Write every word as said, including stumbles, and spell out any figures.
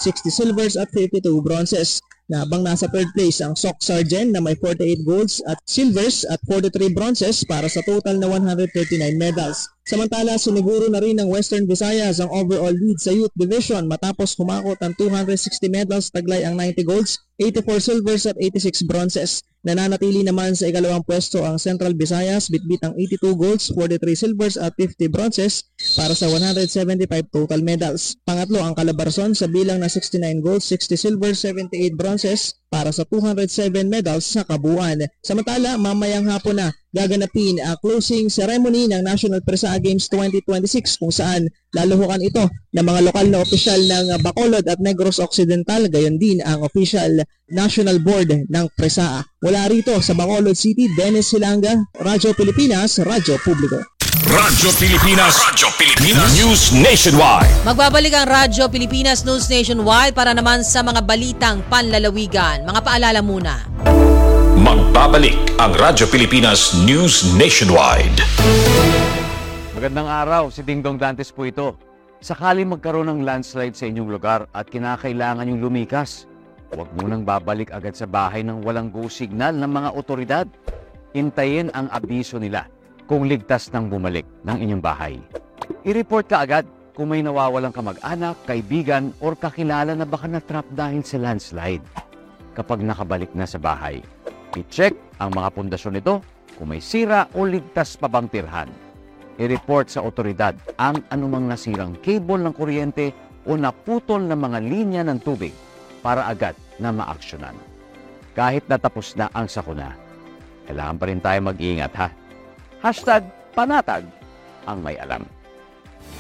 sixty silvers at fifty-two bronzes. Na habang nasa third place ang Soc Sargent na may forty-eight golds at silvers at forty-three bronzes para sa total na one hundred thirty-nine medals. Samantala, siniguro na rin ng Western Visayas ang overall lead sa youth division matapos humakot ang two hundred sixty medals, taglay ang ninety golds, eighty-four silvers at eighty-six bronzes. Nananatili naman sa ikalawang pwesto ang Central Visayas, bitbit ang eighty-two golds, forty-three silvers at fifty bronzes para sa one hundred seventy-five total medals. Pangatlo ang Calabarzon sa bilang na sixty-nine golds, sixty silvers, seventy-eight bronzes para sa two hundred seven medals sa kabuuan. Samantala, mamayang hapon na gaganapin ang closing ceremony ng National Presa Games twenty twenty-six kung saan laluhukan ito ng mga lokal na opisyal ng Bacolod at Negros Occidental, gayon din ang official National Board ng Presa. Mula rito sa Bacolod City, Dennis Silanga, Radyo Pilipinas, Radyo Publiko. Radyo Pilipinas, Radyo Pilipinas News Nationwide. Magbabalik ang Radyo Pilipinas News Nationwide para naman sa mga balitang panlalawigan. Mga paalala muna. Magbabalik ang Radyo Pilipinas News Nationwide. Magandang araw, si Dingdong Dantes po ito. Sakali magkaroon ng landslide sa inyong lugar at kinakailangan yung lumikas, huwag munang babalik agad sa bahay ng walang go signal ng mga otoridad. Hintayin ang abiso nila kung ligtas nang bumalik ng inyong bahay. I-report ka agad kung may nawawalang kamag-anak, kaibigan, or kakilala na baka na-trap dahil sa landslide. Kapag nakabalik na sa bahay, i-check ang mga pundasyon nito kung may sira o ligtas pa bang tirhan. I-report sa otoridad ang anumang nasirang cable ng kuryente o naputol na mga linya ng tubig para agad na maaksyonan. Kahit natapos na ang sakuna, kailangan pa rin tayo mag-iingat ha. Hashtag panatag ang may alam.